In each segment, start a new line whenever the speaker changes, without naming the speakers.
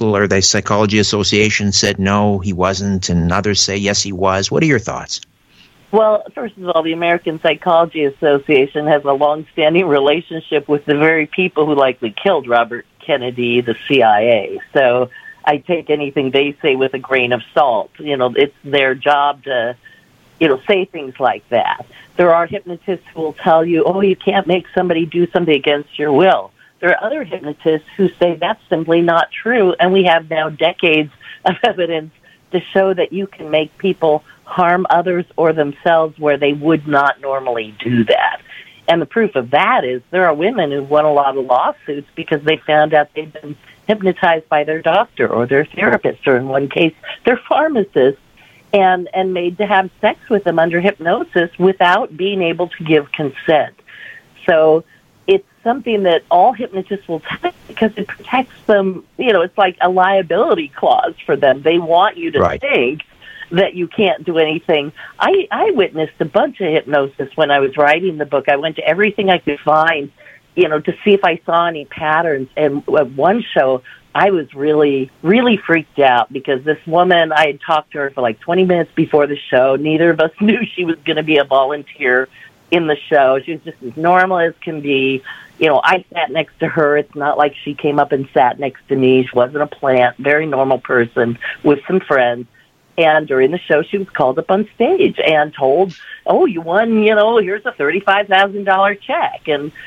Psychological or the Psychology Association said no, he wasn't, and others say yes, he was. What are your thoughts?
Well, first of all, the American Psychology Association has a long-standing relationship with the very people who likely killed Robert Kennedy, the CIA. So I take anything they say with a grain of salt. It's their job to, say things like that. There are hypnotists who will tell you, oh, you can't make somebody do something against your will. There are other hypnotists who say that's simply not true, and we have now decades of evidence to show that you can make people harm others or themselves where they would not normally do that. And the proof of that is there are women who've won a lot of lawsuits because they found out they've been hypnotized by their doctor or their therapist, or in one case, their pharmacist, and made to have sex with them under hypnosis without being able to give consent. So it's something that all hypnotists will take because it protects them. It's like a liability clause for them. They want you to think that you can't do anything. I witnessed a bunch of hypnosis when I was writing the book. I went to everything I could find, to see if I saw any patterns. And at one show, I was really, really freaked out because this woman, I had talked to her for like 20 minutes before the show. Neither of us knew she was going to be a volunteer in the show. She was just as normal as can be. I sat next to her. It's not like she came up and sat next to me. She wasn't a plant, very normal person with some friends. And during the show, she was called up on stage and told, oh, you won, here's a $35,000 check.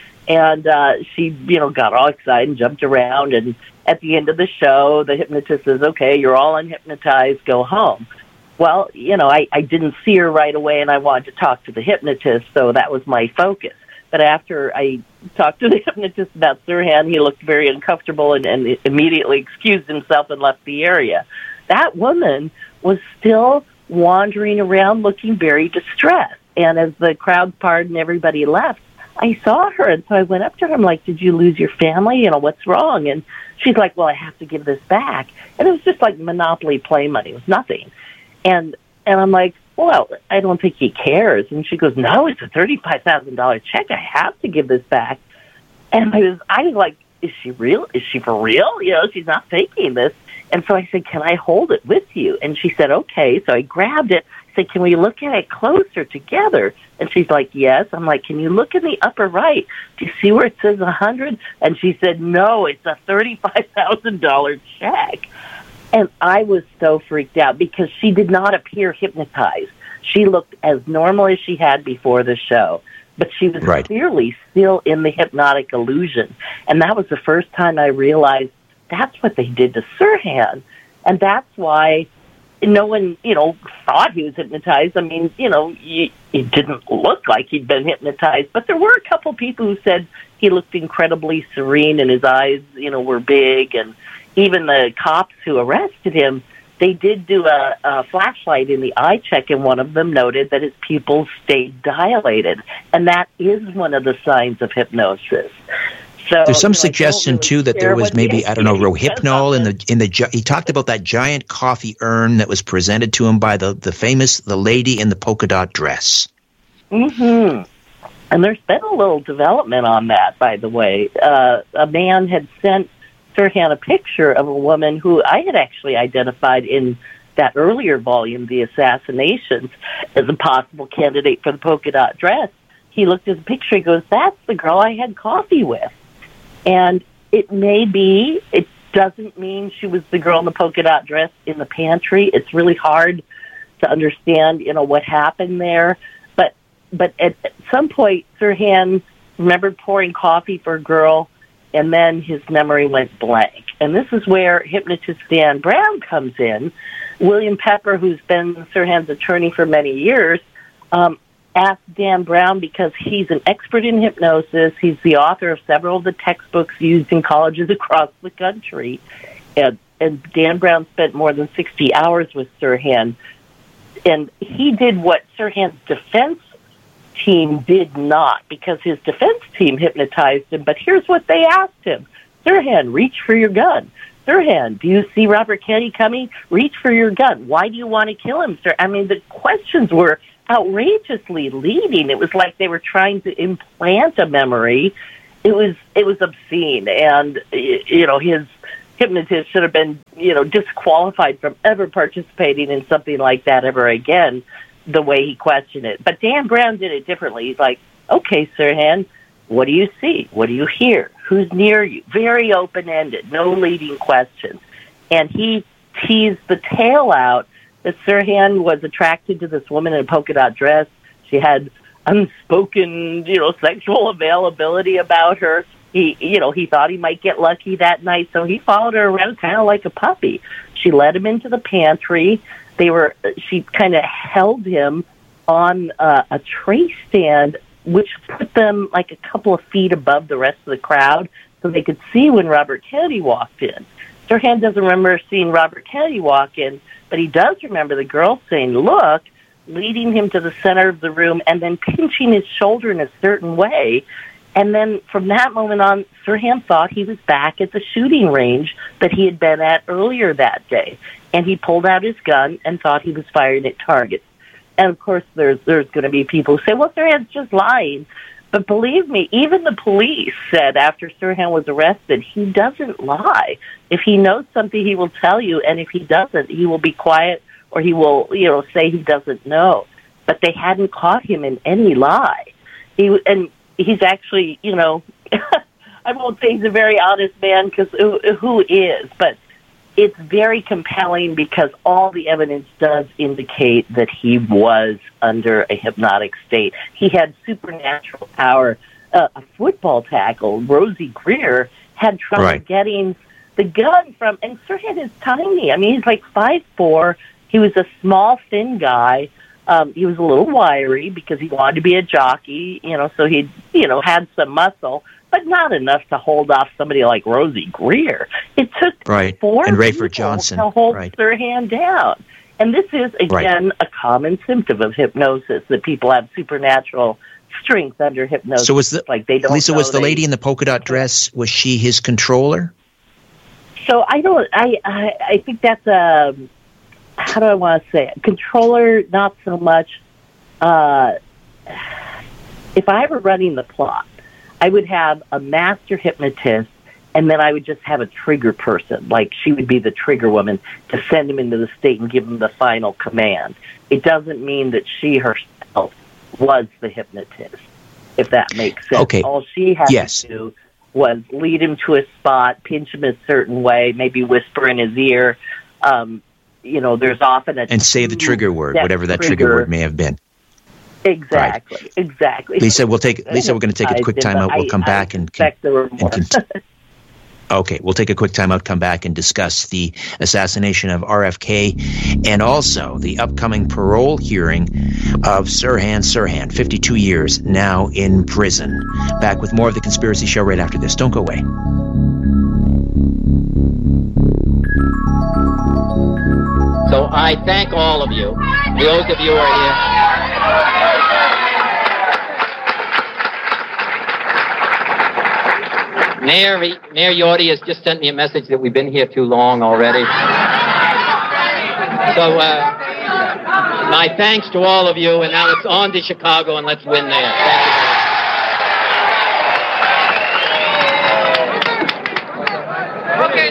And she, got all excited and jumped around. And at the end of the show, the hypnotist says, okay, you're all unhypnotized, go home. Well, I didn't see her right away, and I wanted to talk to the hypnotist, so that was my focus. But after I talked to the hypnotist about Sirhan, he looked very uncomfortable and immediately excused himself and left the area. That woman was still wandering around looking very distressed. And as the crowd parted and everybody left, I saw her. And so I went up to her. I'm like, did you lose your family? What's wrong? And she's like, well, I have to give this back. And it was just like Monopoly play money. It was nothing. And I'm like, well, I don't think he cares. And she goes, no, it's a $35,000 check. I have to give this back. And I was like, is she real? Is she for real? She's not faking this. And so I said, can I hold it with you? And she said, okay. So I grabbed it. I said, can we look at it closer together? And she's like, yes. I'm like, can you look in the upper right? Do you see where it says 100? And she said, no, it's a $35,000 check. And I was so freaked out because she did not appear hypnotized. She looked as normal as she had before the show. But she was clearly still in the hypnotic illusion. And that was the first time I realized that's what they did to Sirhan. And that's why no one, thought he was hypnotized. I mean, it didn't look like he'd been hypnotized. But there were a couple people who said he looked incredibly serene and his eyes, were big. And even the cops who arrested him, they did do a flashlight in the eye check, and one of them noted that his pupils stayed dilated. And that is one of the signs of hypnosis. So,
there's some suggestion too that there was maybe, I don't know, Rohypnol he talked about that giant coffee urn that was presented to him by the lady in the polka dot dress.
Mm-hmm. And there's been a little development on that, by the way. A man had sent Sirhan a picture of a woman who I had actually identified in that earlier volume, The Assassinations, as a possible candidate for the polka dot dress. He looked at the picture, he goes, that's the girl I had coffee with. And it may be, it doesn't mean she was the girl in the polka dot dress in the pantry. It's really hard to understand, what happened there. But at some point, Sirhan remembered pouring coffee for a girl, and then his memory went blank. And this is where hypnotist Dan Brown comes in. William Pepper, who's been Sirhan's attorney for many years, asked Dan Brown because he's an expert in hypnosis. He's the author of several of the textbooks used in colleges across the country. And Dan Brown spent more than 60 hours with Sirhan. And he did what Sirhan's defense team did not, because his defense team hypnotized him. But here's what they asked him. Sirhan, reach for your gun. Sirhan, do you see Robert Kennedy coming? Reach for your gun. Why do you want to kill him, sir? I mean, the questions were outrageously leading. It was like they were trying to implant a memory. It was obscene. And, his hypnotist should have been, disqualified from ever participating in something like that ever again, the way he questioned it. But Dan Brown did it differently. He's like, okay, Sirhan, what do you see? What do you hear? Who's near you? Very open-ended, no leading questions. And he teased the tale out that Sirhan was attracted to this woman in a polka dot dress. She had unspoken, sexual availability about her. He thought he might get lucky that night, so he followed her around kind of like a puppy. She led him into the pantry. She kind of held him on a tray stand, which put them like a couple of feet above the rest of the crowd so they could see when Robert Kennedy walked in. Sirhan doesn't remember seeing Robert Kennedy walk in, but he does remember the girl saying, look, leading him to the center of the room and then pinching his shoulder in a certain way. And then from that moment on, Sirhan thought he was back at the shooting range that he had been at earlier that day. And he pulled out his gun and thought he was firing at targets. And, of course, there's going to be people who say, well, Sirhan's just lying. But believe me, even the police said after Sirhan was arrested, he doesn't lie. If he knows something, he will tell you. And if he doesn't, he will be quiet or he will, say he doesn't know. But they hadn't caught him in any lie. He's actually, I won't say he's a very honest man, because who is, but it's very compelling because all the evidence does indicate that he was under a hypnotic state. He had supernatural power. A football tackle, Rosie Greer, had trouble getting the gun from, and Sirhan is tiny. I mean, he's like 5'4". He was a small, thin guy. He was a little wiry because he wanted to be a jockey, so he, had some muscle, but not enough to hold off somebody like Rosie Greer. It took 4
and Rayford
people
Johnson
to hold Sirhan down. And this is, again, a common symptom of hypnosis, that people have supernatural strength under hypnosis.
So was the lady in the polka dot dress, was she his controller?
So I think that's how do I want to say it? Controller, not so much. If I were running the plot, I would have a master hypnotist, and then I would just have a trigger person, like she would be the trigger woman, to send him into the state and give him the final command. It doesn't mean that she herself was the hypnotist, if that makes sense.
Okay.
All she had to do was lead him to a spot, pinch him a certain way, maybe whisper in his ear. There's often
and say the trigger word, whatever that trigger word may have been.
Exactly.
Lisa, we're going to take a quick time out. We'll come back and okay, we'll take a quick time out, come back and discuss the assassination of RFK and also the upcoming parole hearing of Sirhan, 52 years now in prison. Back with more of The Conspiracy Show right after this. Don't go away.
So I thank all of you, those of you who are here. Mayor Yorty has just sent me a message that we've been here too long already. So my thanks to all of you, and now it's on to Chicago, and let's win there. Thank you. Okay,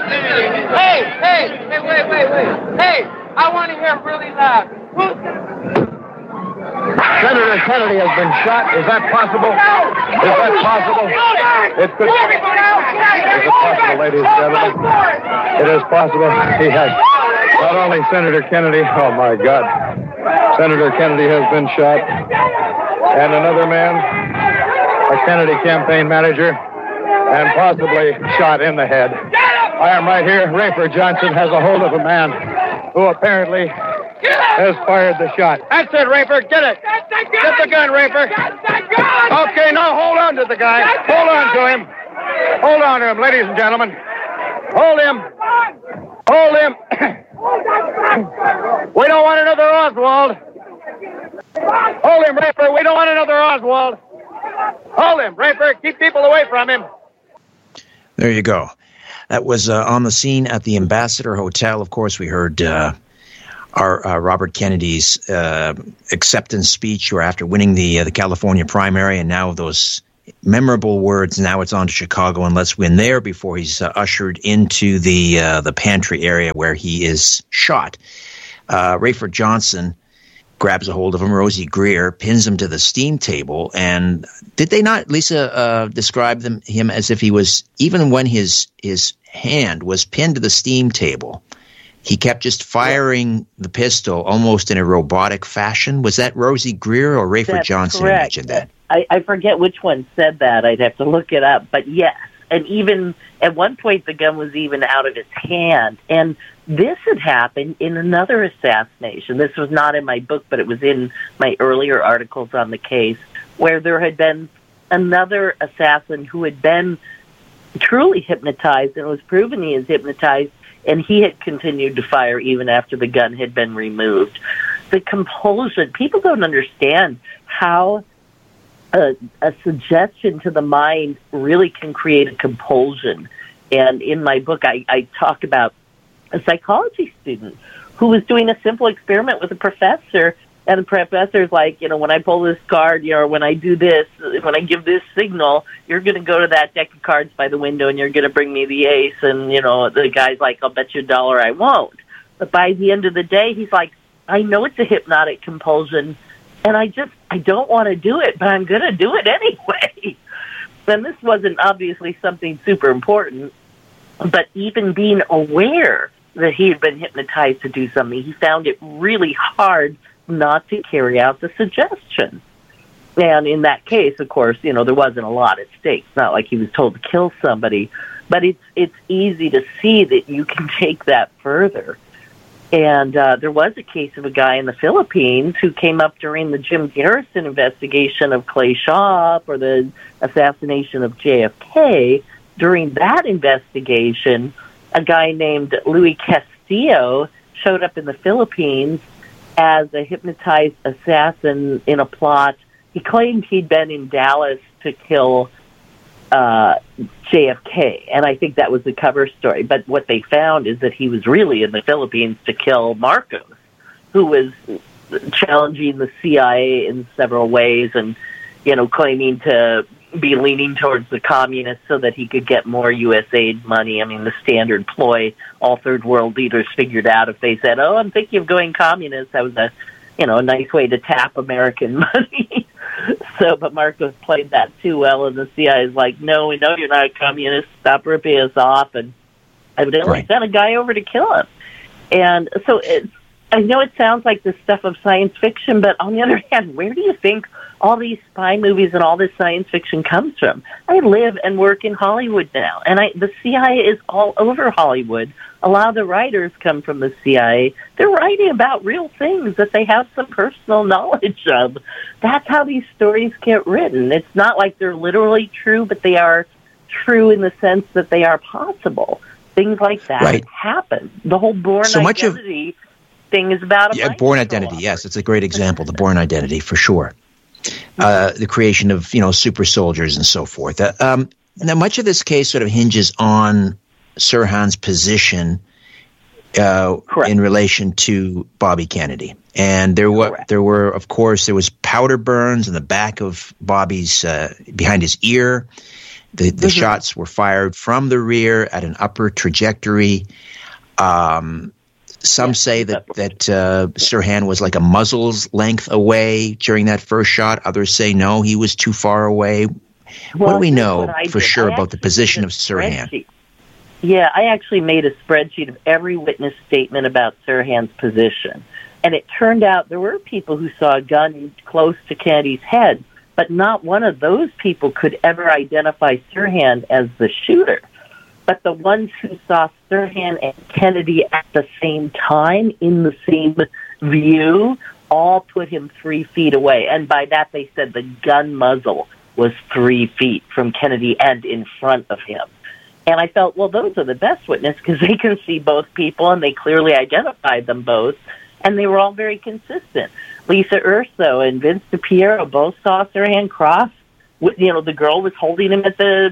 wait. Hey, I want to hear really loud.
Senator Kennedy has been shot. Is that possible? Is that possible? It could. Is it possible, ladies and gentlemen? It is possible. He has. Not only Senator Kennedy. Oh, my God. Senator Kennedy has been shot. And another man, a Kennedy campaign manager, and possibly shot in the head. I am right here. Rayford Johnson has a hold of a man who apparently has fired the shot. That's it, Rayford. Get it. Get the gun, Rayford. Okay, now hold on to the guy. Hold on to him. Hold on to him, ladies and gentlemen. Hold him. Hold him. We don't want another Oswald. Hold him, Rayford. We don't want another Oswald. Hold him, Rayford. Keep people away from him.
There you go. That was on the scene at the Ambassador Hotel. Of course, we heard our Robert Kennedy's acceptance speech, or after winning the California primary, and now those memorable words, "Now it's on to Chicago and let's win there," before he's ushered into the pantry area where he is shot. Rayford Johnson grabs a hold of him. Rosie Greer pins him to the steam table. And did they not, Lisa, describe him as if he was, even when his hand was pinned to the steam table, he kept just firing the pistol almost in a robotic fashion? Was that Rosie Greer or Rayford Johnson who mentioned that?
I forget which one said that. I'd have to look it up. But yes, and even at one point the gun was even out of his hand. And this had happened in another assassination. This was not in my book, but it was in my earlier articles on the case, where there had been another assassin who had been truly hypnotized, and it was proven he was hypnotized, and he had continued to fire even after the gun had been removed. The compulsion, people don't understand how a suggestion to the mind really can create a compulsion. And in my book, I talk about a psychology student who was doing a simple experiment with a professor, and the professor's like, when I pull this card, or when I do this, when I give this signal, you're going to go to that deck of cards by the window and you're going to bring me the ace. And, the guy's like, I'll bet you $1 I won't. But by the end of the day, he's like, I know it's a hypnotic compulsion, and I don't want to do it, but I'm going to do it anyway. And this wasn't obviously something super important, but even being aware that he had been hypnotized to do something, he found it really hard not to carry out the suggestion. And in that case, of course, there wasn't a lot at stake. It's not like he was told to kill somebody, but it's easy to see that you can take that further. And there was a case of a guy in the Philippines who came up during the Jim Garrison investigation of Clay Shaw or the assassination of JFK. During that investigation, a guy named Louis Castillo showed up in the Philippines as a hypnotized assassin in a plot. He claimed he'd been in Dallas to kill JFK, and I think that was the cover story. But what they found is that he was really in the Philippines to kill Marcos, who was challenging the CIA in several ways and, claiming to be leaning towards the communists so that he could get more U.S. aid money. I mean, the standard ploy all third world leaders figured out. If they said, I'm thinking of going communist, that was a nice way to tap American money. But Marcos played that too well, and the CIA is like, no, we know you're not a communist. Stop ripping us off. And evidently sent a guy over to kill him. And so I know it sounds like the stuff of science fiction, but on the other hand, where do you think all these spy movies and all this science fiction comes from? I live and work in Hollywood now, and the CIA is all over Hollywood. A lot of the writers come from the CIA. They're writing about real things that they have some personal knowledge of. That's how these stories get written. It's not like they're literally true, but they are true in the sense that they are possible. Things like that happen. The whole Bourne Identity thing is about a
Bourne Identity, yes. It's a great example, the Bourne Identity, for sure. The creation of, super soldiers and so forth. Now, much of this case sort of hinges on Sirhan's position in relation to Bobby Kennedy. And there were, of course, there was powder burns in the back of Bobby's, behind his ear. The shots were fired from the rear at an upper trajectory. Some say that Sirhan was like a muzzle's length away during that first shot. Others say no, he was too far away. What do we know for sure about the position of Sirhan?
Yeah, I actually made a spreadsheet of every witness statement about Sirhan's position. And it turned out there were people who saw a gun close to Kennedy's head, but not one of those people could ever identify Sirhan as the shooter. But the ones who saw Sirhan and Kennedy at the same time in the same view all put him 3 feet away. And by that they said the gun muzzle was 3 feet from Kennedy and in front of him. And I felt, well, those are the best witnesses because they can see both people and they clearly identified them both. And they were all very consistent. Lisa Urso and Vince DiPiero both saw Sirhan cross. The girl was holding him at the,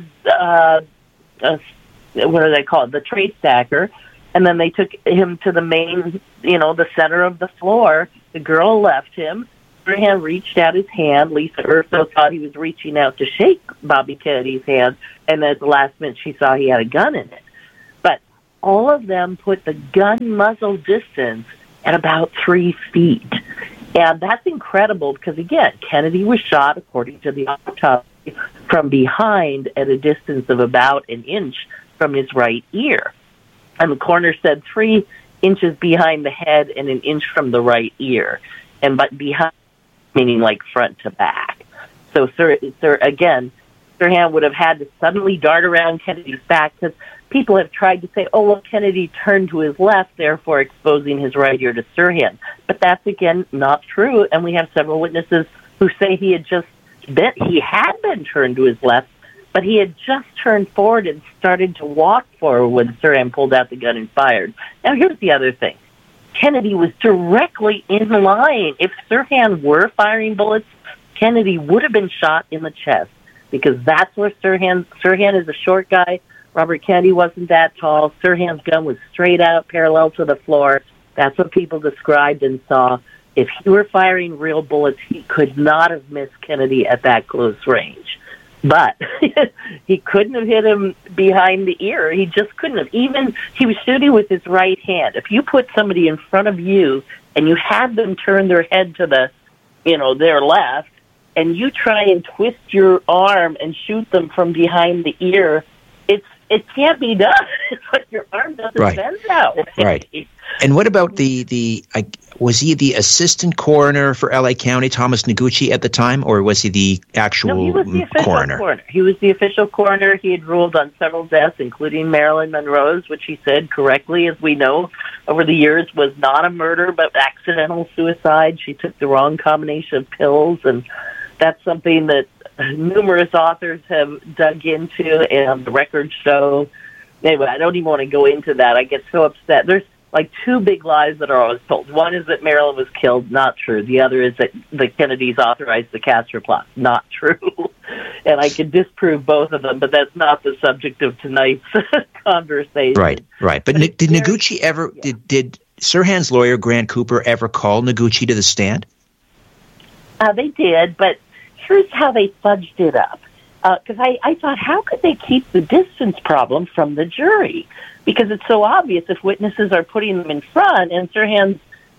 what do they call it, the tray stacker. And then they took him to the main, the center of the floor. The girl left him. Sirhan reached out his hand. Lisa Urso thought he was reaching out to shake Bobby Kennedy's hand, and at the last minute she saw he had a gun in it. But all of them put the gun muzzle distance at about 3 feet. And that's incredible because, again, Kennedy was shot, according to the autopsy, from behind at a distance of about an inch from his right ear. And the coroner said 3 inches behind the head and an inch from the right ear. And but behind, meaning like front to back. So, Sirhan would have had to suddenly dart around Kennedy's back because people have tried to say, oh, well, Kennedy turned to his left, therefore exposing his right ear to Sirhan. But that's, again, not true. And we have several witnesses who say he had been turned to his left, but he had just turned forward and started to walk forward when Sirhan pulled out the gun and fired. Now, here's the other thing. Kennedy was directly in line. If Sirhan were firing bullets, Kennedy would have been shot in the chest because that's where Sirhan is a short guy. Robert Kennedy wasn't that tall. Sirhan's gun was straight out, parallel to the floor. That's what people described and saw. If he were firing real bullets, he could not have missed Kennedy at that close range. But he couldn't have hit him behind the ear. He just couldn't have. Even he was shooting with his right hand. If you put somebody in front of you and you had them turn their head to their left, and you try and twist your arm and shoot them from behind the ear, it can't be done. It's like your arm doesn't bend that way.
Right. And what about was he the assistant coroner for LA County, Thomas Noguchi, at the time, or was he the actual
No, he was the official coroner. He was the official coroner. He had ruled on several deaths, including Marilyn Monroe's, which he said correctly, as we know, over the years was not a murder but accidental suicide. She took the wrong combination of pills, and that's something that numerous authors have dug into, and the records show. Anyway, I don't even want to go into that. I get so upset. There's like 2 big lies that are always told. One is that Marilyn was killed, not true. The other is that the Kennedys authorized the Castro plot, not true. And I can disprove both of them, but that's not the subject of tonight's conversation.
Right. But did Noguchi ever, did Sirhan's lawyer, Grant Cooper, ever call Noguchi to the stand?
They did, but here's how they fudged it up. Because I thought, how could they keep the distance problem from the jury? Because it's so obvious if witnesses are putting them in front and Sirhan's,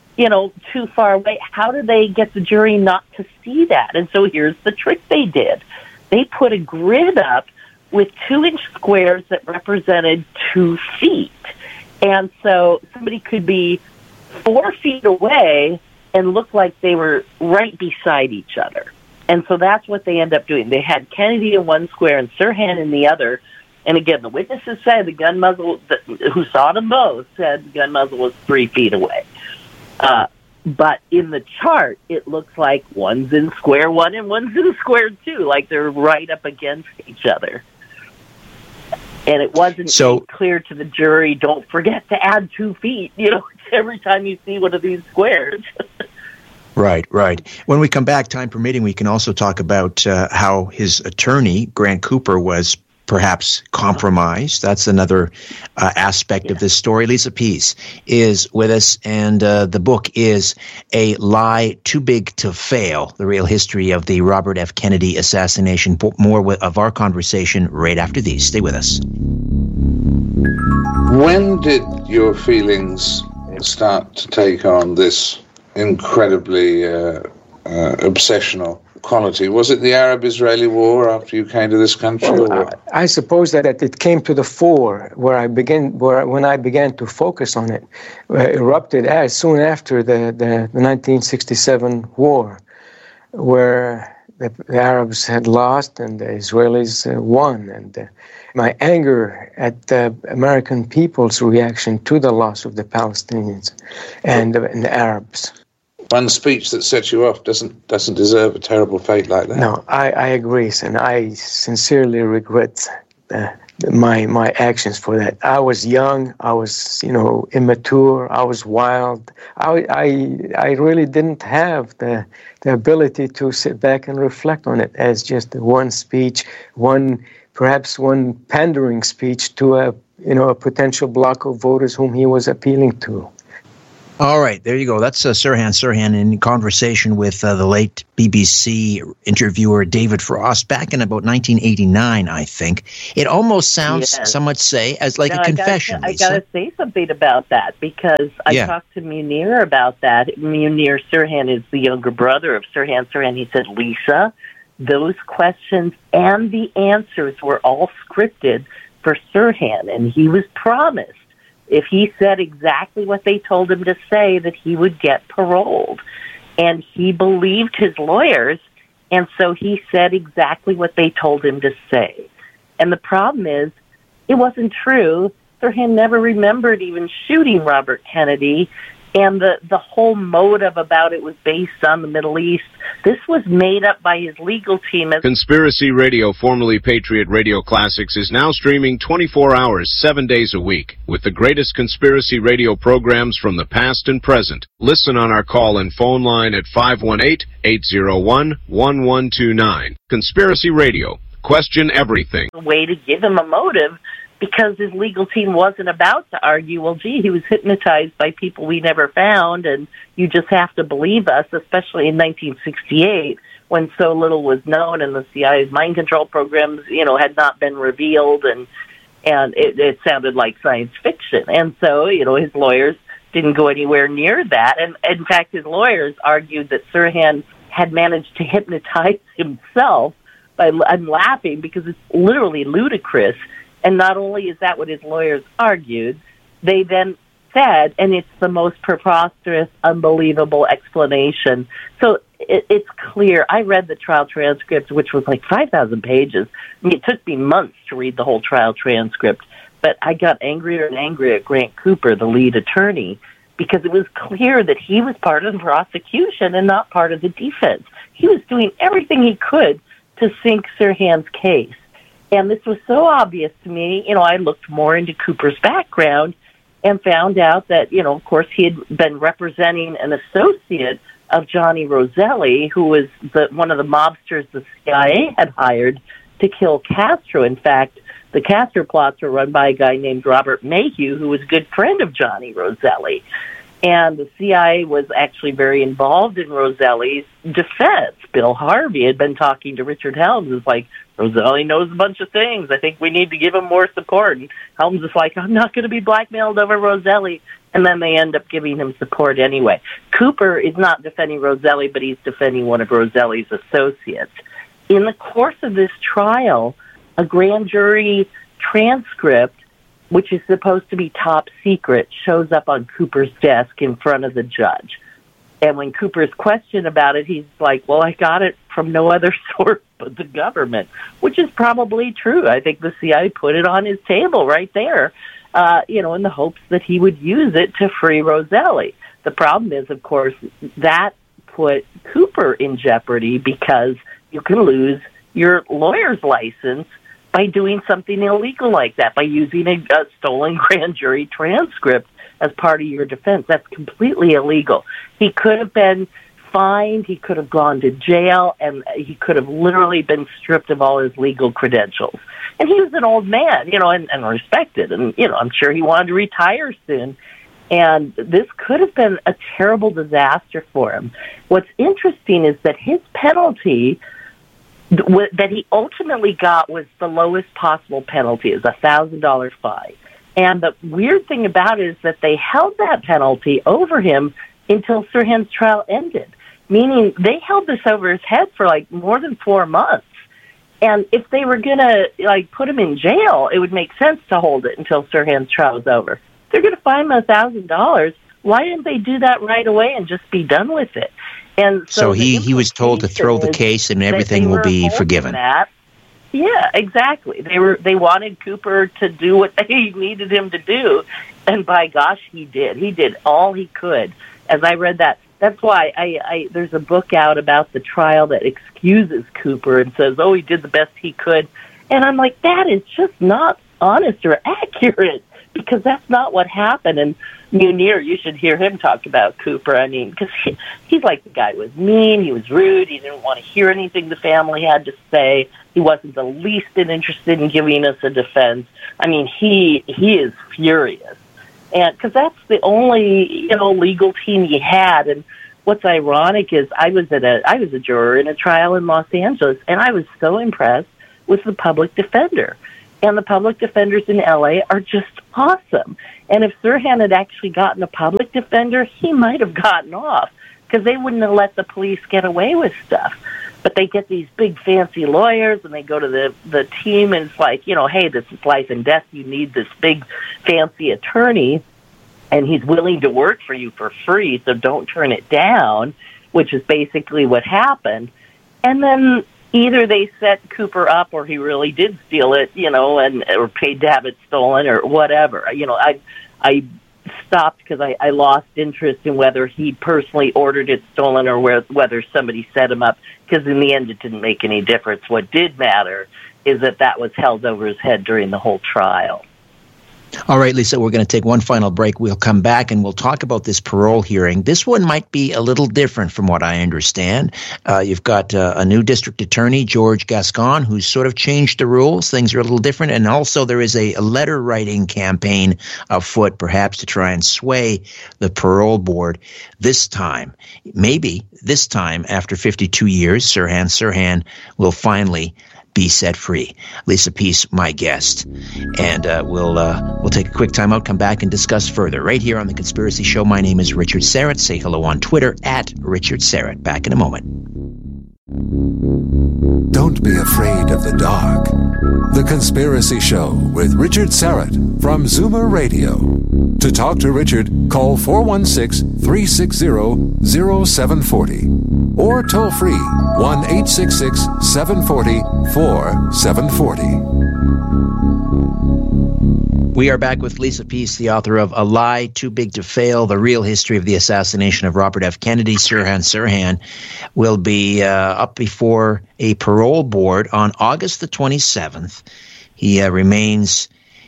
too far away, how do they get the jury not to see that? And so here's the trick they did. They put a grid up with 2-inch squares that represented 2 feet. And so somebody could be 4 feet away and look like they were right beside each other. And so that's what they end up doing. They had Kennedy in one square and Sirhan in the other. And again, the witnesses said the gun muzzle, who saw them both, said the gun muzzle was 3 feet away. But in the chart, it looks like one's in square 1 and one's in square 2, like they're right up against each other. And it wasn't clear to the jury, don't forget to add 2 feet, every time you see one of these squares.
Right. When we come back, time permitting, we can also talk about how his attorney, Grant Cooper, was perhaps compromised. That's another aspect of this story. Lisa Pease is with us, and the book is A Lie Too Big to Fail, The Real History of the Robert F. Kennedy Assassination. More of our conversation right after these. Stay with us.
When did your feelings start to take on this incredibly obsessional quality? Was it the Arab-Israeli war after you came to this country?
Well, I suppose that it came to the fore when I began to focus on it. Erupted as soon after the 1967 war, where the Arabs had lost and the Israelis won, and my anger at the American people's reaction to the loss of the Palestinians and the Arabs.
One speech that set you off doesn't deserve a terrible fate like that.
No, I agree, and I sincerely regret my actions for that. I was young, I was immature, I was wild. I really didn't have the ability to sit back and reflect on it as just one speech, perhaps one pandering speech to a potential block of voters whom he was appealing to.
All right, there you go. That's Sirhan Sirhan in conversation with the late BBC interviewer David Frost back in about 1989, I think. It almost sounds, some would say, as like a confession.
I got to say something about that because I talked to Munir about that. Munir Sirhan is the younger brother of Sirhan Sirhan. He said, Lisa, those questions and the answers were all scripted for Sirhan, and he was promised, if he said exactly what they told him to say, that he would get paroled. And he believed his lawyers, and so he said exactly what they told him to say. And the problem is, it wasn't true. Sirhan never remembered even shooting Robert Kennedy, and the whole motive about it was based on the Middle East. This was made up by his legal team.
Conspiracy Radio, formerly Patriot Radio Classics, is now streaming 24 hours, 7 days a week, with the greatest conspiracy radio programs from the past and present. Listen on our call and phone line at 518-801-1129. Conspiracy Radio. Question everything.
A way to give him a motive, because his legal team wasn't about to argue, well, gee, he was hypnotized by people we never found, and you just have to believe us, especially in 1968, when so little was known and the CIA's mind control programs, had not been revealed, and it sounded like science fiction. And so, his lawyers didn't go anywhere near that. And in fact, his lawyers argued that Sirhan had managed to hypnotize himself. I'm laughing because it's literally ludicrous. And not only is that what his lawyers argued, they then said, and it's the most preposterous, unbelievable explanation. So it's clear. I read the trial transcript, which was like 5,000 pages. I mean, it took me months to read the whole trial transcript, but I got angrier and angrier at Grant Cooper, the lead attorney, because it was clear that he was part of the prosecution and not part of the defense. He was doing everything he could to sink Sirhan's case. And this was so obvious to me. I looked more into Cooper's background and found out that, of course, he had been representing an associate of Johnny Roselli, who was one of the mobsters the CIA had hired to kill Castro. In fact, the Castro plots were run by a guy named Robert Mayhew, who was a good friend of Johnny Roselli. And the CIA was actually very involved in Roselli's defense. Bill Harvey had been talking to Richard Helms. It's like, Roselli knows a bunch of things. I think we need to give him more support. And Helms is like, I'm not going to be blackmailed over Roselli. And then they end up giving him support anyway. Cooper is not defending Roselli, but he's defending one of Roselli's associates. In the course of this trial, a grand jury transcript, which is supposed to be top secret, shows up on Cooper's desk in front of the judge. And when Cooper's questioned about it, he's like, well, I got it from no other source but the government, which is probably true. I think the CIA put it on his table right there, in the hopes that he would use it to free Roselli. The problem is, of course, that put Cooper in jeopardy because you can lose your lawyer's license by doing something illegal like that, by using a stolen grand jury transcript as part of your defense. That's completely illegal. He could have been fined, he could have gone to jail, and he could have literally been stripped of all his legal credentials. And he was an old man, and respected, and, I'm sure he wanted to retire soon. And this could have been a terrible disaster for him. What's interesting is that his penalty that he ultimately got was the lowest possible penalty, is $1,000 fine. And the weird thing about it is that they held that penalty over him until Sirhan's trial ended, meaning they held this over his head for more than 4 months. And if they were going to put him in jail, it would make sense to hold it until Sirhan's trial was over. They're going to fine him $1,000. Why didn't they do that right away and just be done with it? And so
he was told to throw the case and everything will be forgiven.
That. Yeah, exactly. They wanted Cooper to do what they needed him to do, and by gosh, he did. He did all he could. As I read that, that's why I there's a book out about the trial that excuses Cooper and says, "Oh, he did the best he could," and I'm like, that is just not honest or accurate, because that's not what happened. And Munir, you should hear him talk about Cooper. I mean, because he's like, the guy was mean, he was rude, he didn't want to hear anything the family had to say. He wasn't the least bit interested in giving us a defense. I mean, he is furious. and because that's the only legal team he had. And what's ironic is I was a juror in a trial in Los Angeles, and I was so impressed with the public defender. And the public defenders in LA are just awesome. And if Sirhan had actually gotten a public defender, he might have gotten off, because they wouldn't have let the police get away with stuff. But they get these big fancy lawyers, and they go to the team, and it's like, hey, this is life and death. You need this big fancy attorney, and he's willing to work for you for free, so don't turn it down, which is basically what happened. And then either they set Cooper up, or he really did steal it, or paid to have it stolen, or whatever. I stopped because I lost interest in whether he personally ordered it stolen or whether somebody set him up, because in the end it didn't make any difference. What did matter is that was held over his head during the whole trial.
All right, Lisa, we're going to take one final break. We'll come back and we'll talk about this parole hearing. This one might be a little different from what I understand. You've got a new district attorney, George Gascon, who's sort of changed the rules. Things are a little different. And also there is a letter-writing campaign afoot, perhaps to try and sway the parole board this time. Maybe this time, after 52 years, Sirhan will finally be set free. Lisa Peace, my guest. And we'll take a quick time out, come back and discuss further right here on The Conspiracy Show. My name is Richard Syrett. Say hello on Twitter at Richard Syrett. Back in a moment.
Don't be afraid of the dark. The Conspiracy Show with Richard Syrett from Zoomer Radio. To talk to Richard, call 416-360-0740 or toll free 1-866-740-4740.
We are back with Lisa Peace, the author of A Lie Too Big to Fail, The Real History of the Assassination of Robert F. Kennedy. Sirhan will be up before a parole board on August the 27th. He remains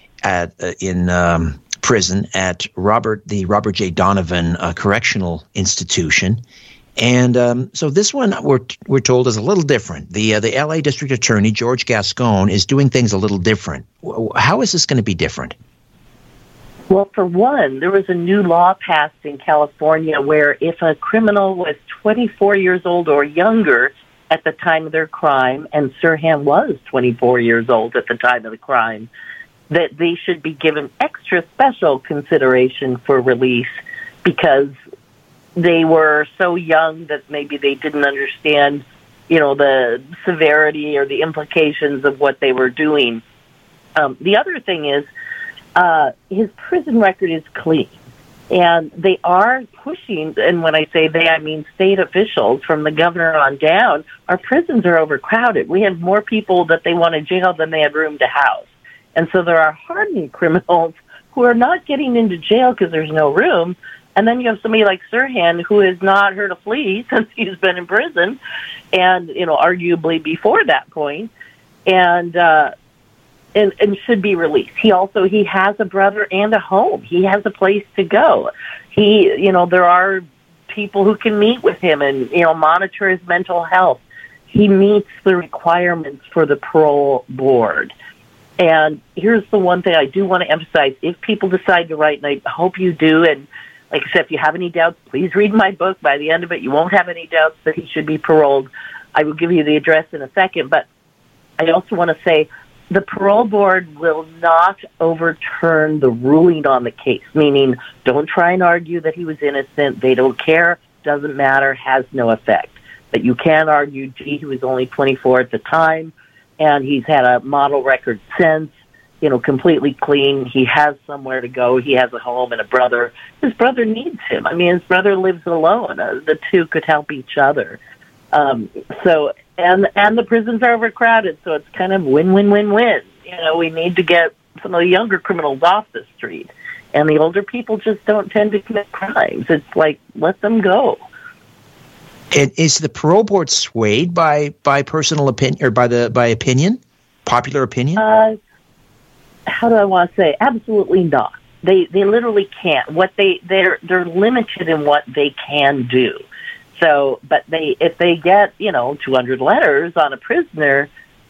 in prison at the Robert J. Donovan Correctional Institution. And so this one, we're told, is a little different. The L.A. District Attorney, George Gascon, is doing things a little different. How is this going to be different?
Well, for one, there was a new law passed in California where if a criminal was 24 years old or younger at the time of their crime, and Sirhan was 24 years old at the time of the crime, that they should be given extra special consideration for release because they were so young that maybe they didn't understand, the severity or the implications of what they were doing. The other thing is his prison record is clean. And they are pushing, and when I say they, I mean state officials from the governor on down, our prisons are overcrowded. We have more people that they want to jail than they have room to house. And so there are hardened criminals who are not getting into jail because there's no room. And then you have somebody like Sirhan who has not heard a flea since he's been in prison and, arguably before that point, and should be released. He has a brother and a home. He has a place to go. There are people who can meet with him and, monitor his mental health. He meets the requirements for the parole board. And here's the one thing I do want to emphasize. If people decide to write, and I hope you do, and like I said, if you have any doubts, please read my book. By the end of it, you won't have any doubts that he should be paroled. I will give you the address in a second. But I also want to say the parole board will not overturn the ruling on the case, meaning don't try and argue that he was innocent. They don't care, doesn't matter, has no effect. But you can argue, gee, he was only 24 at the time, and he's had a model record since, completely clean. He has somewhere to go. He has a home and a brother. His brother needs him. I mean, his brother lives alone. The two could help each other. And the prisons are overcrowded, so it's kind of win-win-win-win. We need to get some of the younger criminals off the street, and the older people just don't tend to commit crimes. It's like, let them go.
And is the parole board swayed by personal opinion or by opinion, popular opinion?
How do I want to say? Absolutely not. They literally can't. They're limited in what they can do. So, but if they get 200 letters on a prisoner,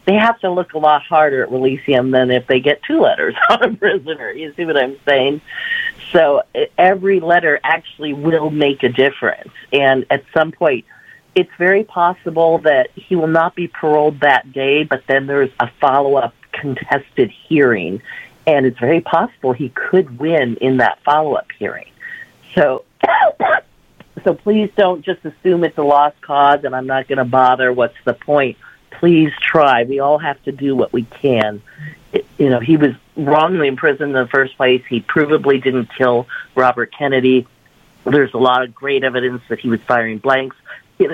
they have to look a lot harder at releasing him than if they get 2 letters on a prisoner. You see what I'm saying? So every letter actually will make a difference. And at some point, it's very possible that he will not be paroled that day, but then there's a follow-up contested hearing. And it's very possible he could win in that follow-up hearing. So please don't just assume it's a lost cause and I'm not going to bother. What's the point? Please try. We all have to do what we can. He was wrongly imprisoned in the first place. He provably didn't kill Robert Kennedy. There's a lot of great evidence that he was firing blanks in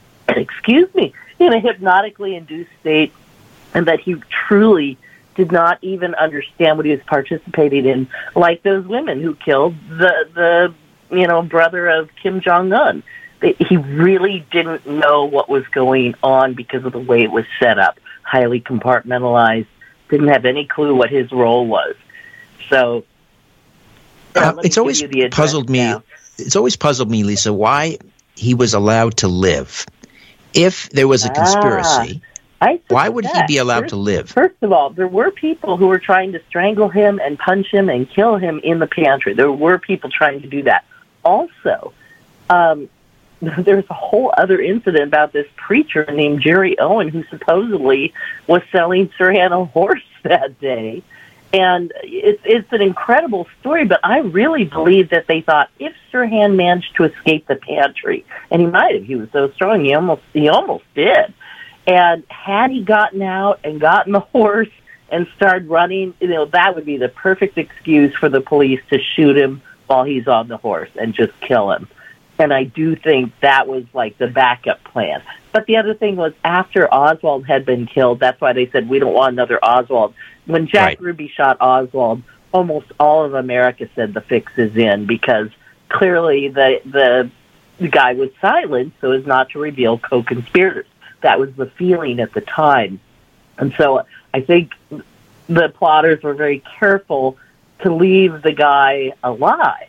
a hypnotically induced state, and that he truly did not even understand what he was participating in, like those women who killed the brother of Kim Jong-un. He really didn't know what was going on because of the way it was set up, highly compartmentalized, didn't have any clue what his role was. So
it's always puzzled me. Now. It's always puzzled me, Lisa, why he was allowed to live. If there was a conspiracy, why would he be allowed to live?
First of all, there were people who were trying to strangle him and punch him and kill him in the pantry. There were people trying to do that. Also, there's a whole other incident about this preacher named Jerry Owen who supposedly was selling Sirhan a horse that day. And it's an incredible story, but I really believe that they thought if Sirhan managed to escape the pantry, and he might have, he was so strong, he almost did. And had he gotten out and gotten the horse and started running, that would be the perfect excuse for the police to shoot him while he's on the horse and just kill him. And I do think that was like the backup plan. But the other thing was after Oswald had been killed, that's why they said we don't want another Oswald. When Jack Ruby shot Oswald, almost all of America said the fix is in, because clearly the guy was silent so as not to reveal co-conspirators. That was the feeling at the time. And so I think the plotters were very careful to leave the guy alive.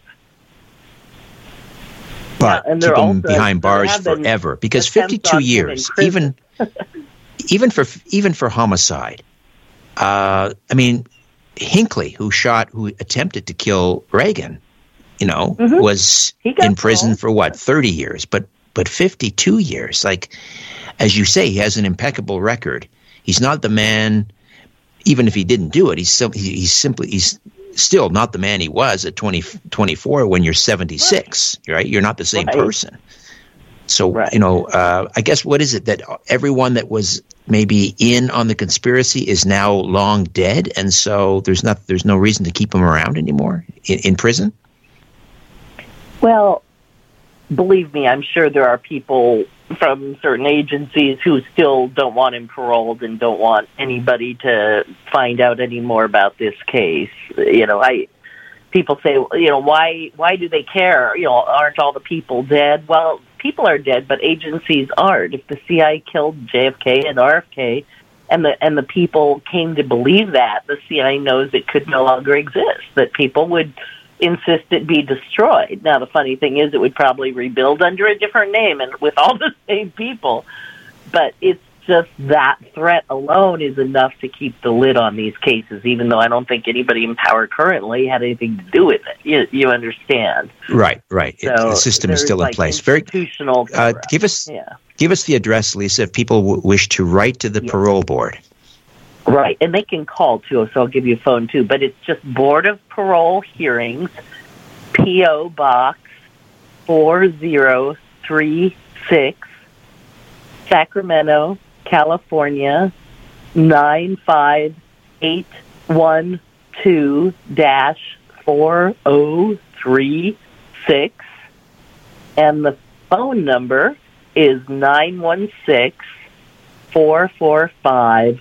But keep him behind bars forever, because 52 years, even for homicide. Hinckley, who attempted to kill Reagan, was in prison for 30 years, but 52 years. Like, as you say, he has an impeccable record. He's not the man, even if he didn't do it. He's still not the man he was at 24 when you're 76, right? You're not the same person. So, I guess what is it that everyone that was maybe in on the conspiracy is now long dead, and so there's no reason to keep him around anymore in prison?
Well, believe me, I'm sure there are people from certain agencies who still don't want him paroled and don't want anybody to find out any more about this case. People say, why do they care? Aren't all the people dead? Well, people are dead, but agencies aren't. If the CIA killed JFK and RFK, and the people came to believe that, the CIA knows it could no longer exist, that people would insist it be destroyed. Now, the funny thing is it would probably rebuild under a different name and with all the same people. But it's just that threat alone is enough to keep the lid on these cases, even though I don't think anybody in power currently had anything to do with it. You understand?
Right. So the system is still in place. Very
institutional.
Give us the address, Lisa, if people wish to write to the parole board.
Right, and they can call, too, so I'll give you a phone, too. But it's just Board of Parole Hearings, P.O. Box 4036, Sacramento, California, 95812-4036. And the phone number is 916-445-4072.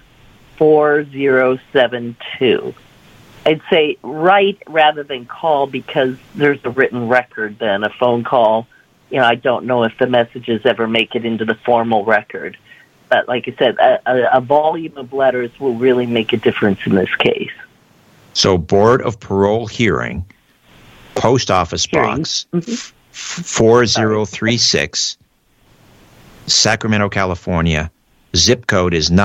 I'd say write rather than call, because there's a written record then. A phone call, I don't know if the messages ever make it into the formal record. But like I said, a volume of letters will really make a difference in this case.
So Board of Parole Hearing, Post Office Box 4036, Sacramento, California, Zip code is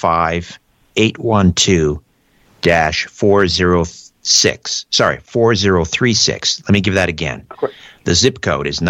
95812-406. Sorry, 4036. Let me give that again. The zip code is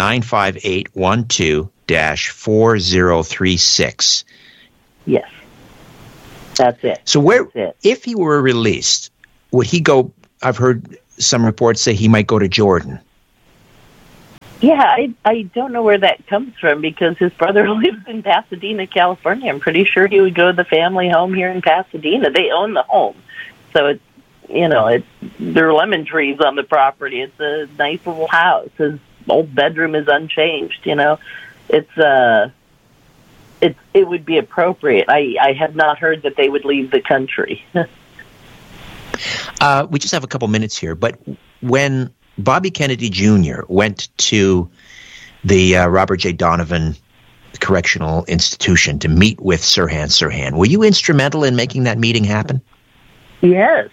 95812-4036.
Yes. That's it.
So if he were released, would he go? I've heard some reports say he might go to Jordan.
Yeah, I don't know where that comes from because his brother lives in Pasadena, California. I'm pretty sure he would go to the family home here in Pasadena. They own the home. So it's, there are lemon trees on the property. It's a nice little house. His old bedroom is unchanged, It would be appropriate. I have not heard that they would leave the country.
We just have a couple minutes here, but when Bobby Kennedy Jr. went to the Robert J. Donovan Correctional Institution to meet with Sirhan Sirhan, were you instrumental in making that meeting happen?
Yes.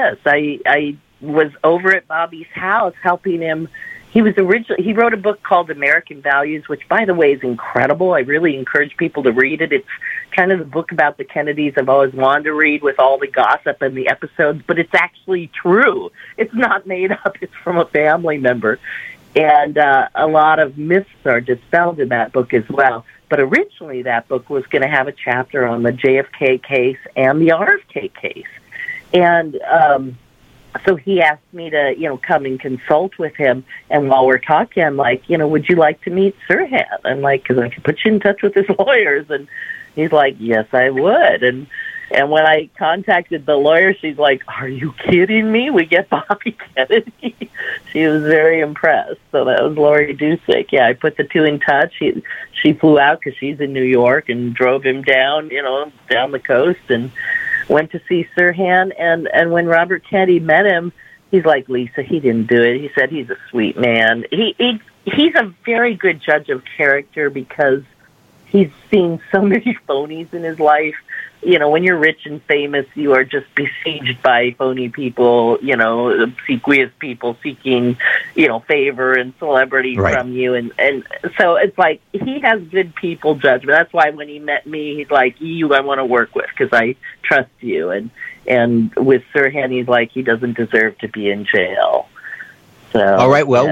I was over at Bobby's house helping him. He wrote a book called American Values, which, by the way, is incredible. I really encourage people to read it. It's kind of the book about the Kennedys I've always wanted to read with all the gossip and the episodes, but it's actually true. It's not made up. It's from a family member. And a lot of myths are dispelled in that book as well. But originally that book was going to have a chapter on the JFK case and the RFK case. And so he asked me to, come and consult with him. And while we're talking, I'm like, would you like to meet Sirhan? I'm like, because I could put you in touch with his lawyers. And he's like, yes, I would. And when I contacted the lawyer, she's like, are you kidding me? We get Bobby Kennedy. She was very impressed. So that was Lori Dusick. Yeah, I put the two in touch. She flew out because she's in New York and drove him down, down the coast and went to see Sirhan, and when Robert Kennedy met him, he's like, Lisa, he didn't do it. He said he's a sweet man. He's a very good judge of character because he's seen so many phonies in his life. When you're rich and famous, you are just besieged by phony people, obsequious people seeking, favor and celebrity from you. And so it's like he has good people judgment. That's why when he met me, he's like, I want to work with because I trust you. And with Sirhan, he's like, he doesn't deserve to be in jail. So,
all right. Well,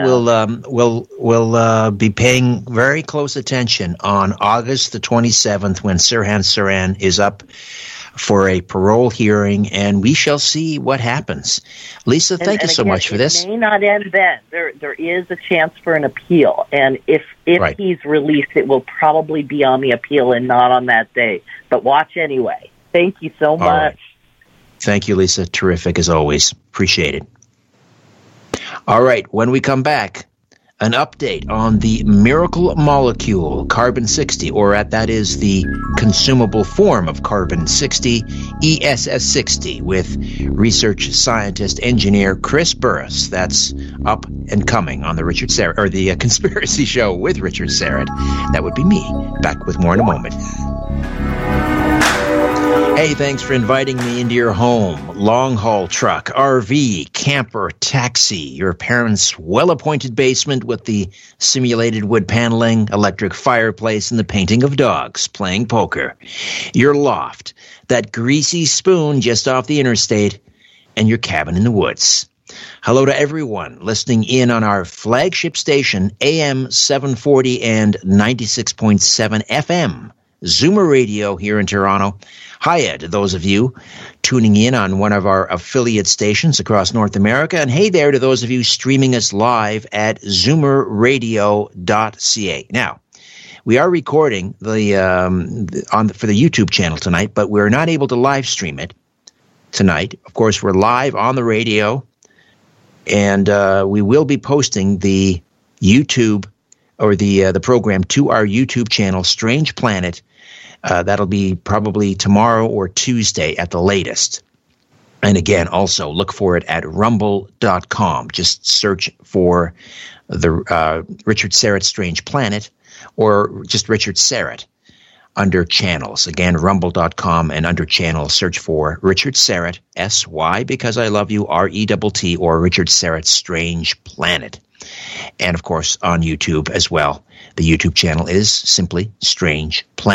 we'll be paying very close attention on August the 27th when Sirhan Sirhan is up for a parole hearing, and we shall see what happens. Lisa, thank you so much for this.
It may not end then. There is a chance for an appeal, and if he's released, it will probably be on the appeal and not on that day. But watch anyway. Thank you so much. Right.
Thank you, Lisa. Terrific as always. Appreciate it. All right, when we come back, an update on the miracle molecule carbon-60, or that is the consumable form of carbon-60, ESS-60, with research scientist engineer Chris Burres. That's up and coming on the Richard Syrett, or the Conspiracy Show with Richard Syrett. That would be me. Back with more in a moment. Hey, thanks for inviting me into your home. Long-haul truck, RV, camper, taxi, your parents' well-appointed basement with the simulated wood paneling, electric fireplace, and the painting of dogs playing poker. Your loft, that greasy spoon just off the interstate, and your cabin in the woods. Hello to everyone listening in on our flagship station, AM 740 and 96.7 FM, Zoomer Radio here in Toronto. Hiya to those of you tuning in on one of our affiliate stations across North America. And hey there to those of you streaming us live at zoomerradio.ca. Now, we are recording for the YouTube channel tonight, but we're not able to live stream it tonight. Of course, we're live on the radio, and we will be posting the YouTube or the program to our YouTube channel, Strange Planet. That'll be probably tomorrow or Tuesday at the latest. And again, also look for it at rumble.com. Just search for the Richard Syrett Strange Planet or just Richard Syrett under channels. Again, rumble.com, and under channels, search for Richard Syrett, S-Y, because I love you, R-E-T-T, or Richard Syrett Strange Planet. And, of course, on YouTube as well. The YouTube channel is simply Strange Planet.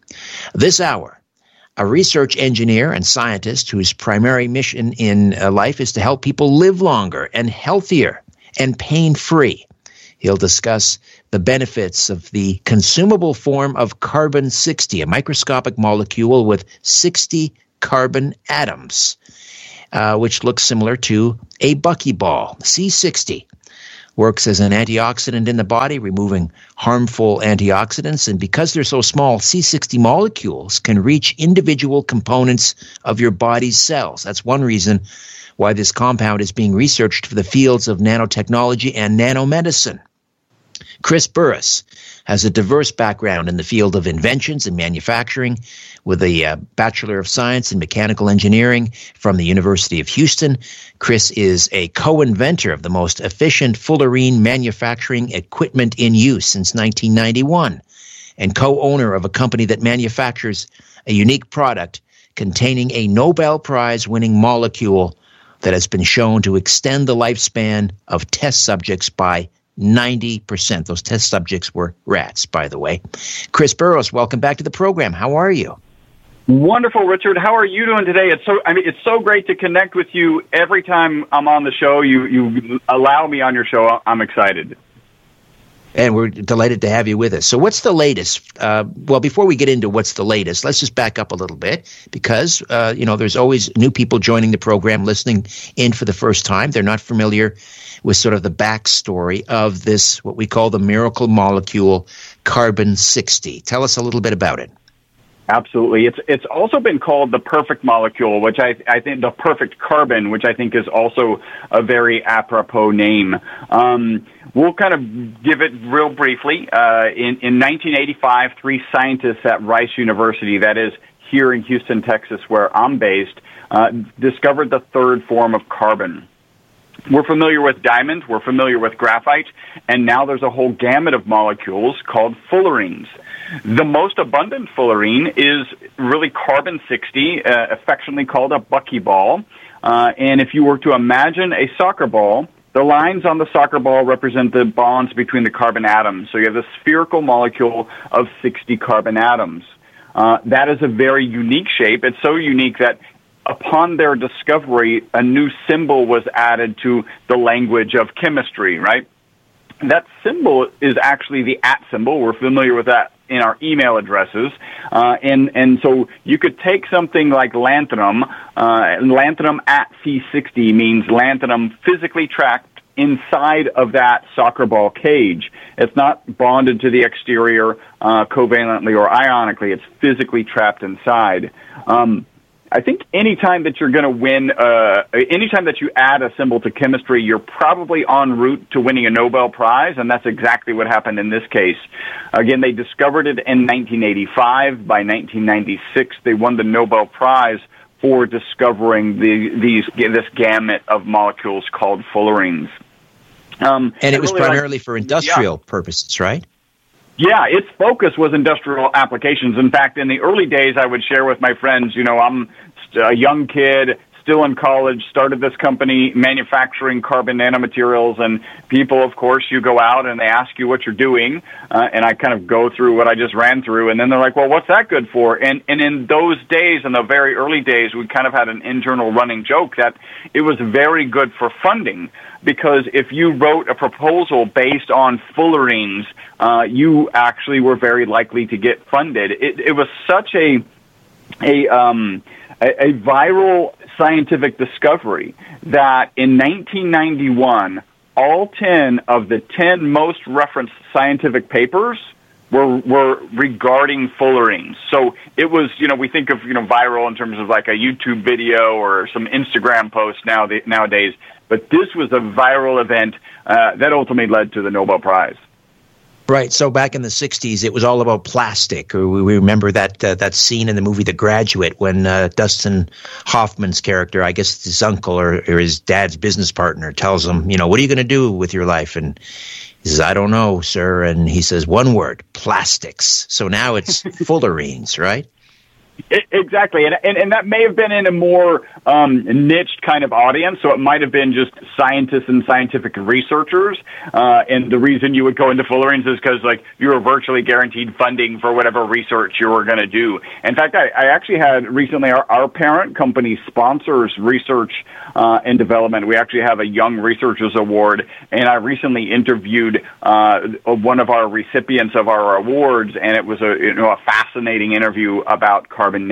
This hour, a research engineer and scientist whose primary mission in life is to help people live longer and healthier and pain-free. He'll discuss the benefits of the consumable form of carbon-60, a microscopic molecule with 60 carbon atoms, which looks similar to a buckyball. C60 works as an antioxidant in the body, removing harmful antioxidants. And because they're so small, C60 molecules can reach individual components of your body's cells. That's one reason why this compound is being researched for the fields of nanotechnology and nanomedicine. Chris Burres has a diverse background in the field of inventions and manufacturing with a Bachelor of Science in Mechanical Engineering from the University of Houston. Chris is a co-inventor of the most efficient fullerene manufacturing equipment in use since 1991 and co-owner of a company that manufactures a unique product containing a Nobel Prize-winning molecule that has been shown to extend the lifespan of test subjects by 90%. Those test subjects were rats, by the way. Chris Burres, welcome back to the program. How are you?
Wonderful, Richard. How are you doing today? It's so great to connect with you. Every time I'm on the show, you allow me on your show. I'm excited.
And we're delighted to have you with us. So what's the latest? Well, before we get into what's the latest, let's just back up a little bit because, there's always new people joining the program, listening in for the first time. They're not familiar with sort of the backstory of this, what we call the miracle molecule, carbon-60. Tell us a little bit about it.
Absolutely. It's also been called the perfect molecule, which I think the perfect carbon, which I think is also a very apropos name. We'll kind of give it real briefly. In 1985, 3 scientists at Rice University, that is here in Houston, Texas, where I'm based, discovered the third form of carbon. We're familiar with diamond, we're familiar with graphite, and now there's a whole gamut of molecules called fullerenes. The most abundant fullerene is really carbon-60, affectionately called a buckyball. And if you were to imagine a soccer ball, the lines on the soccer ball represent the bonds between the carbon atoms. So you have a spherical molecule of 60 carbon atoms. That is a very unique shape. It's so unique that upon their discovery, a new symbol was added to the language of chemistry, right? That symbol is actually the @ symbol. We're familiar with that in our email addresses. And so you could take something like lanthanum. Lanthanum at C60 means lanthanum physically trapped inside of that soccer ball cage. It's not bonded to the exterior covalently or ionically. It's physically trapped inside. I think anytime that you're going to win, anytime that you add a symbol to chemistry, you're probably en route to winning a Nobel Prize, and that's exactly what happened in this case. Again, they discovered it in 1985. By 1996, they won the Nobel Prize for discovering this gamut of molecules called fullerenes.
And it was really primarily for industrial purposes, right?
Yeah, its focus was industrial applications. In fact, in the early days, I would share with my friends, I'm a young kid, still in college, started this company manufacturing carbon nanomaterials, and people, of course, you go out and they ask you what you're doing, and I kind of go through what I just ran through, and then they're like, well, what's that good for? And in those days, in the very early days, we kind of had an internal running joke that it was very good for funding, because if you wrote a proposal based on fullerenes, you actually were very likely to get funded. It was such a viral scientific discovery that in 1991, all 10 of the 10 most referenced scientific papers were regarding fullerenes. So it was, we think of, viral in terms of like a YouTube video or some Instagram post nowadays. But this was a viral event that ultimately led to the Nobel Prize.
Right. So back in the 60s, it was all about plastic. We remember that scene in the movie The Graduate when Dustin Hoffman's character, I guess it's his uncle or his dad's business partner, tells him, what are you going to do with your life? And he says, I don't know, sir. And he says, one word, plastics. So now it's fullerenes, right?
Exactly, and that may have been in a more niched kind of audience, so it might have been just scientists and scientific researchers, and the reason you would go into Fullerenes is because, like, you were virtually guaranteed funding for whatever research you were going to do. In fact, I actually had recently, our parent company sponsors research and development. We actually have a Young Researchers Award, and I recently interviewed one of our recipients of our awards, and it was a fascinating interview about carbon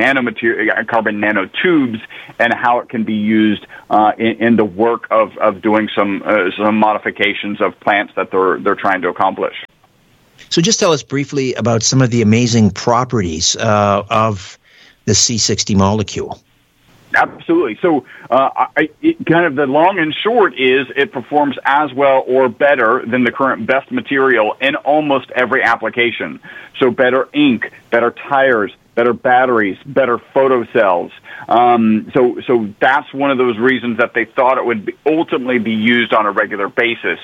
nanotubes and how it can be used in the work of doing some modifications of plants that they're trying to accomplish.
So just tell us briefly about some of the amazing properties of the C60 molecule.
Absolutely. So kind of the long and short is it performs as well or better than the current best material in almost every application. So better ink, better tires, better batteries, better photocells. So that's one of those reasons that they thought it would ultimately be used on a regular basis.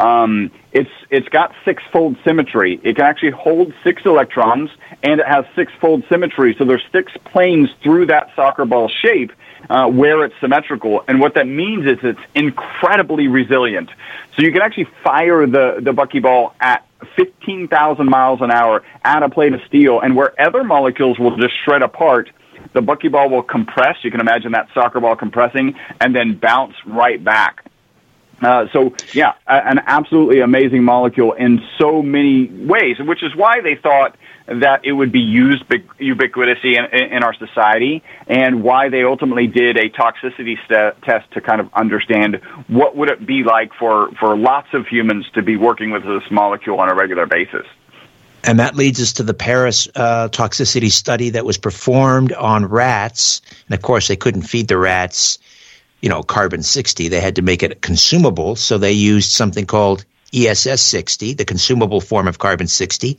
It's got six-fold symmetry. It can actually hold 6 electrons, and it has six-fold symmetry. So there's 6 planes through that soccer ball shape where it's symmetrical. And what that means is it's incredibly resilient. So you can actually fire the buckyball at 15,000 miles an hour at a plate of steel, and where other molecules will just shred apart, the buckyball will compress. You can imagine that soccer ball compressing and then bounce right back. So, yeah, an absolutely amazing molecule in so many ways, which is why they thought that it would be used ubiquitously in our society, and why they ultimately did a toxicity test to kind of understand what would it be like for lots of humans to be working with this molecule on a regular basis.
And that leads us to the Paris toxicity study that was performed on rats. And, of course, they couldn't feed the rats carbon-60. They had to make it consumable, so they used something called ESS-60, the consumable form of carbon-60,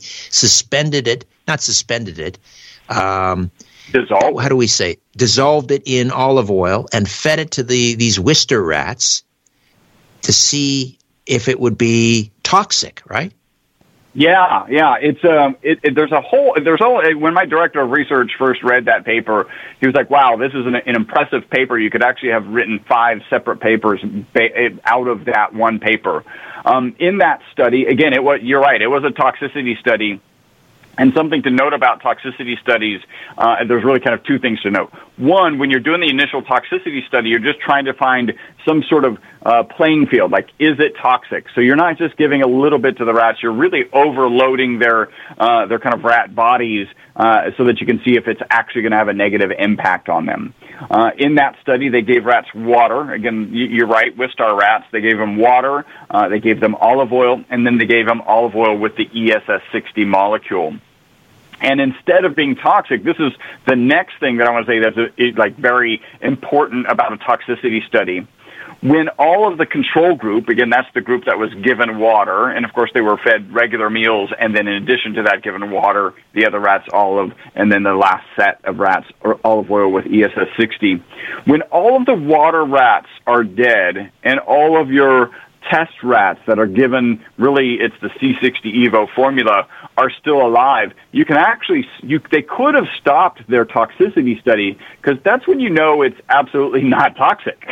dissolved.
How do we say? Dissolved it in olive oil and fed it to these Wistar rats to see if it would be toxic, right?
Yeah. It's when my director of research first read that paper, he was like, "Wow, this is an impressive paper. You could actually have written 5 separate papers out of that one paper." In that study, again, you're right. It was a toxicity study. And something to note about toxicity studies, there's really kind of 2 things to note. One, when you're doing the initial toxicity study, you're just trying to find some sort of playing field, like, is it toxic? So you're not just giving a little bit to the rats, you're really overloading their kind of rat bodies so that you can see if it's actually going to have a negative impact on them. In that study, they gave rats water. Again, you're right, Wistar rats. They gave them water, they gave them olive oil, and then they gave them olive oil with the ESS-60 molecule. And instead of being toxic, this is the next thing that I want to say that's very important about a toxicity study. When all of the control group, again, that's the group that was given water, and of course they were fed regular meals, and then in addition to that given water, the other rats olive, and then the last set of rats olive oil with ESS-60. When all of the water rats are dead and all of your test rats that are given, really it's the C60 Evo formula, are still alive, you can actually, they could have stopped their toxicity study, because that's when you know it's absolutely not toxic.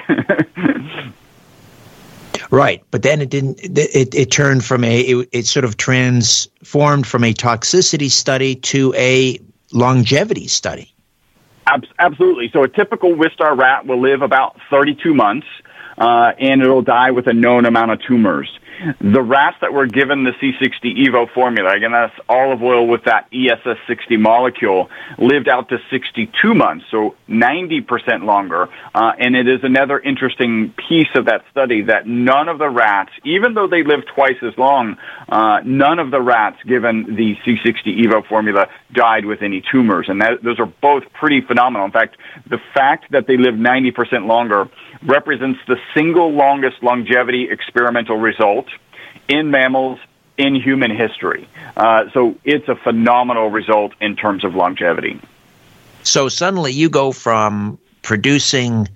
Right, but then it didn't. It turned from it sort of transformed from a toxicity study to a longevity study.
Absolutely. So a typical Wistar rat will live about 32 months, and it'll die with a known amount of tumors. The rats that were given the C60 Evo formula, again, that's olive oil with that ESS-60 molecule, lived out to 62 months, so 90% longer. And it is another interesting piece of that study that none of the rats, even though they lived twice as long, none of the rats given the C60 Evo formula died with any tumors. And those are both pretty phenomenal. In fact, the fact that they lived 90% longer represents the single longest longevity experimental result in mammals in human history. So it's a phenomenal result in terms of longevity.
So suddenly you go from producing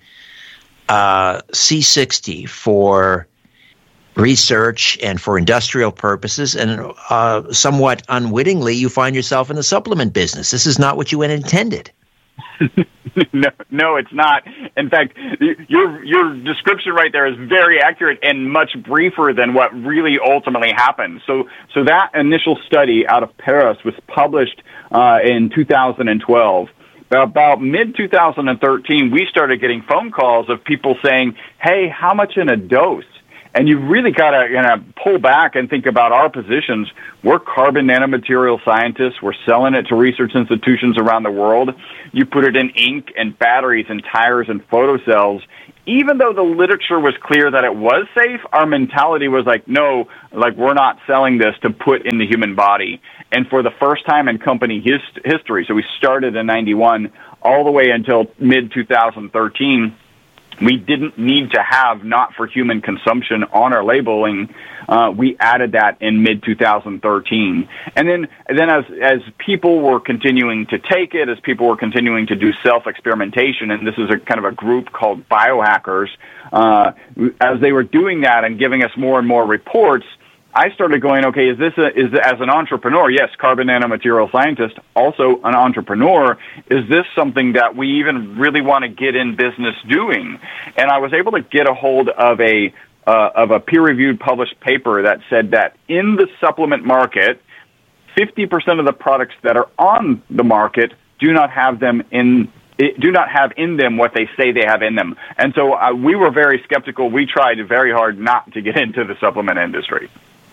C60 for research and for industrial purposes, and somewhat unwittingly you find yourself in the supplement business. This is not what you had intended.
No, it's not. In fact, your description right there is very accurate and much briefer than what really ultimately happened. So that initial study out of Paris was published in 2012. About mid-2013, we started getting phone calls of people saying, hey, how much in a dose? And you really got to pull back and think about our positions. We're carbon nanomaterial scientists. We're selling it to research institutions around the world. You put it in ink and batteries and tires and photocells. Even though the literature was clear that it was safe, our mentality was like, no, like we're not selling this to put in the human body. And for the first time in company history, so we started in 91 all the way until mid-2013, we didn't need to have not for human consumption on our labeling. We added that in mid-2013. And then as people were continuing to take it, as people were continuing to do self-experimentation, and this is a kind of a group called biohackers, as they were doing that and giving us more and more reports, I started going, okay, is as an entrepreneur, yes, carbon nanomaterial scientist, also an entrepreneur, is this something that we even really want to get in business doing? And I was able to get a hold of a peer-reviewed published paper that said that in the supplement market, 50% of the products that are on the market do not have in them what they say they have in them. And so we were very skeptical. We tried very hard not to get into the supplement industry.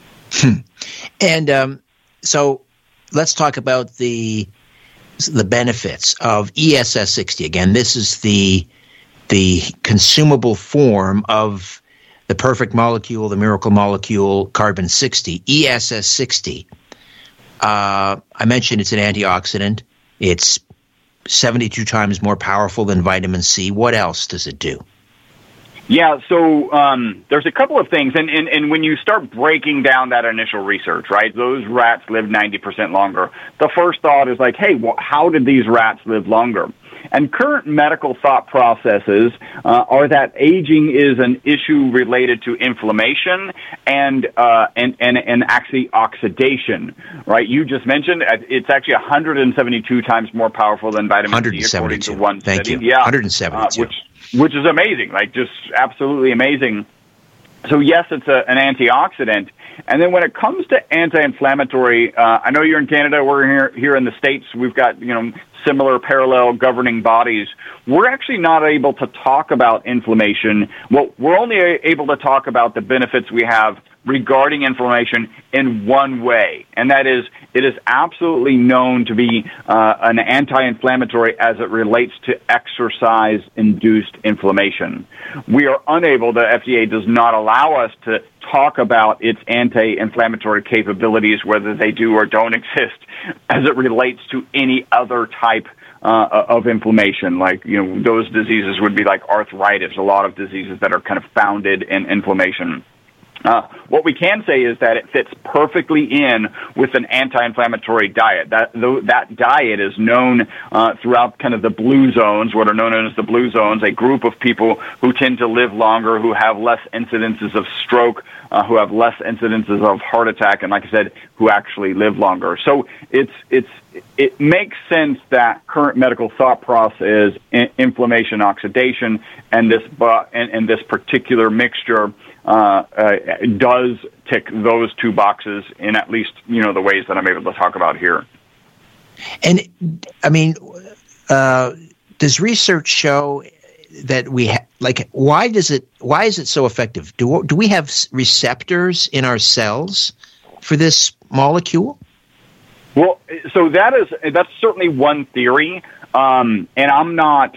And so let's talk about the benefits of ESS60. Again, this is the consumable form of the perfect molecule, the miracle molecule, carbon-60, ESS60. I mentioned it's an antioxidant. It's 72 times more powerful than vitamin C. What else does it do?
Yeah, so there's a couple of things, and when you start breaking down that initial research, right, those rats live 90% longer. The first thought is like, hey, well, how did these rats live longer? And current medical thought processes are that aging is an issue related to inflammation and actually oxidation, right? You just mentioned it's actually 172 times more powerful than vitamin D, according to one study.
Thank you.
Yeah,
172.
Which is amazing, like just absolutely amazing. So yes, it's an antioxidant. And then when it comes to anti-inflammatory, I know you're in Canada, we're here in the States, we've got, similar parallel governing bodies. We're actually not able to talk about inflammation. Well, we're only able to talk about the benefits we have regarding inflammation in one way, and that is it is absolutely known to be an anti-inflammatory as it relates to exercise-induced inflammation. We are unable, the FDA does not allow us to talk about its anti-inflammatory capabilities, whether they do or don't exist, as it relates to any other type of inflammation. Like, those diseases would be like arthritis, a lot of diseases that are kind of founded in inflammation. What we can say is that it fits perfectly in with an anti-inflammatory diet. That diet is known throughout kind of the blue zones, what are known as the blue zones, a group of people who tend to live longer, who have less incidences of stroke, who have less incidences of heart attack, and like I said, who actually live longer. So it makes sense that current medical thought process is inflammation, oxidation, and this particular mixture does tick those two boxes in at least, the ways that I'm able to talk about here.
And I mean, does research show that why is it so effective? Do we have receptors in our cells for this molecule?
Well, so that's certainly one theory. And I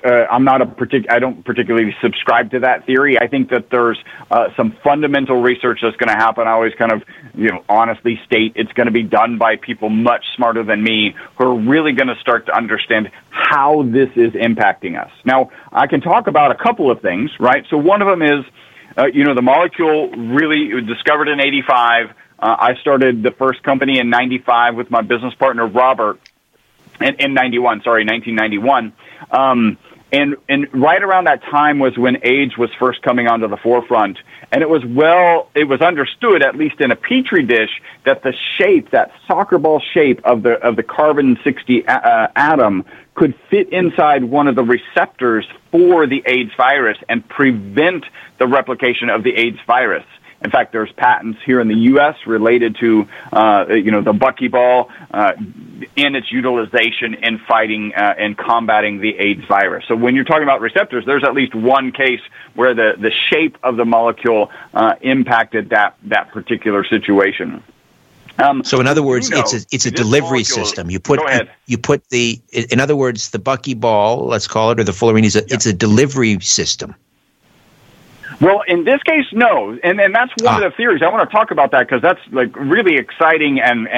don't particularly subscribe to that theory. I think that there's some fundamental research that's going to happen. I always kind of, honestly state it's going to be done by people much smarter than me who are really going to start to understand how this is impacting us. Now, I can talk about a couple of things, right? So one of them is, the molecule really was discovered in 85. I started the first company in 95 with my business partner, Robert. In 1991. And right around that time was when AIDS was first coming onto the forefront. And it was understood, at least in a Petri dish, that the shape, that soccer ball shape of the carbon-60 atom could fit inside one of the receptors for the AIDS virus and prevent the replication of the AIDS virus. In fact, there's patents here in the U.S. related to, the buckyball in its utilization in fighting and combating the AIDS virus. So when you're talking about receptors, there's at least one case where the shape of the molecule impacted that particular situation.
So in other words, it's a delivery system. In other words, the buckyball, let's call it, or the fullerene, it's a delivery system.
Well, in this case, no. And that's one of the theories. I want to talk about that because that's like really exciting and